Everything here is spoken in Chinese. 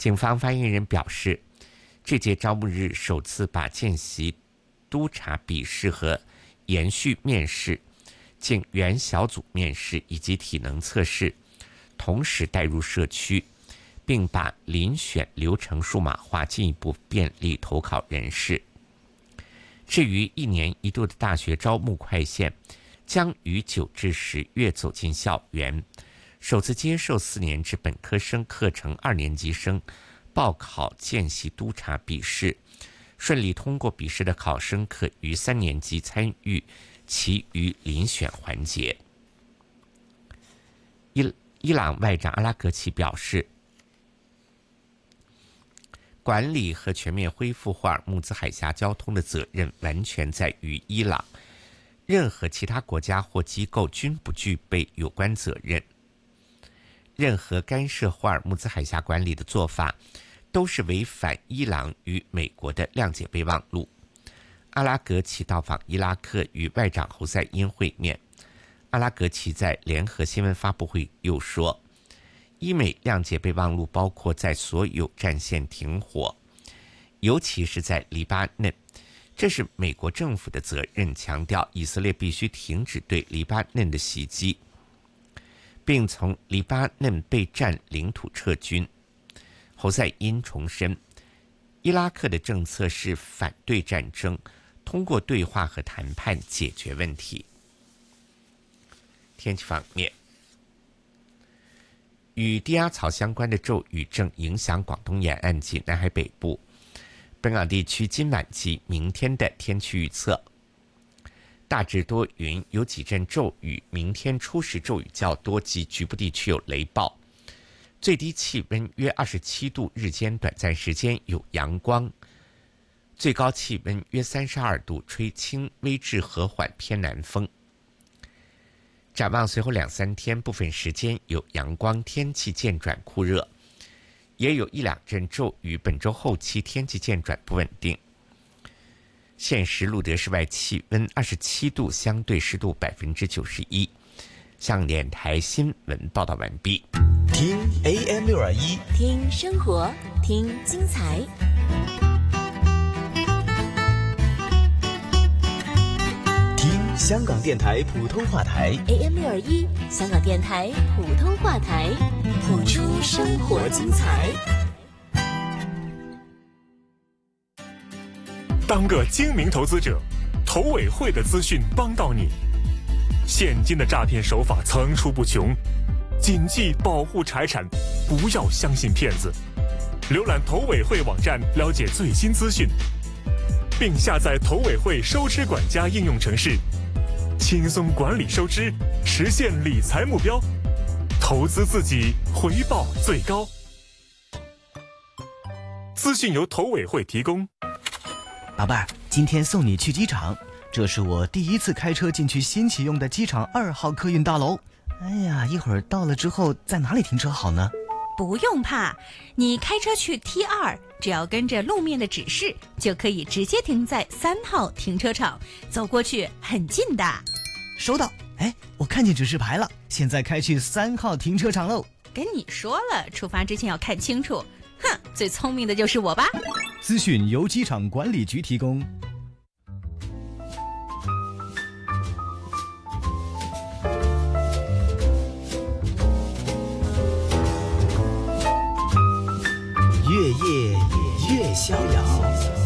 警方发言人表示，这届招募日首次把见习督察笔试和延续面试、警员小组面试以及体能测试同时带入社区，并把遴选流程数码化，进一步便利投考人士。至于1年1度的大学招募快线，将于9至10月走进校园，首次接受4年制本科生课程2年级生报考见习督察笔试，顺利通过笔试的考生可于3年级参与其余遴选环节。伊朗外长阿拉格齐表示，管理和全面恢复霍尔木兹海峡交通的责任完全在于伊朗，任何其他国家或机构均不具备有关责任。任何干涉霍尔木兹海峡管理的做法都是违反伊朗与美国的谅解备忘录。阿拉格齐到访伊拉克与外长侯赛因会面。阿拉格齐在联合新闻发布会又说，伊美谅解备忘录包括在所有战线停火，尤其是在黎巴嫩，这是美国政府的责任，强调以色列必须停止对黎巴嫩的袭击，并从黎巴嫩被占领土撤军。侯赛因重申，伊拉克的政策是反对战争，通过对话和谈判解决问题。天气方面，与低压槽相关的骤雨正影响广东沿岸及南海北部。本港地区今晚及明天的天气预测：大致多云，有几阵骤雨，明天初时骤雨较多及局部地区有雷暴。最低气温约27度，日间短暂时间有阳光，最高气温约32度，吹轻微至和缓偏南风。展望随后2-3天，部分时间有阳光，天气渐转酷热，也有1-2阵骤雨。本周后期天气渐转不稳定。现时录得室外气温27度，相对湿度91%。香港电台新闻报道完毕。 听 AM621， 听生活，听精彩。 香港电台普通话台 AM621，香港电台普通话台，谱出生活精彩。 当个精明投资者，投委会的资讯帮到你。现今的诈骗手法层出不穷，谨记保护财产，不要相信骗子。浏览投委会网站了解最新资讯，并下载投委会收支管家应用程式，轻松管理收支，实现理财目标，投资自己，回报最高。资讯由投委会提供。 宝贝儿，今天送你去机场，这是我第一次开车进去新启用的机场2号客运大楼。哎呀，一会儿到了之后在哪里停车好呢？ 不用怕，你开车去 T2，只要跟着路面的指示，就可以直接停在3号停车场，走过去很近的。 收到。哎，我看见指示牌了，现在开去3号停车场喽。 跟你说了，出发之前要看清楚。哼，最聪明的就是我吧。 资讯由机场管理局提供。 越夜越逍遥，